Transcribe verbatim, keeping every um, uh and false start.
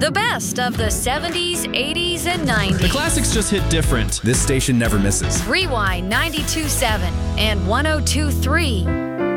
The best of the seventies, eighties, and nineties. The classics just hit different. This station never misses. Rewind ninety-two point seven and one oh two point three.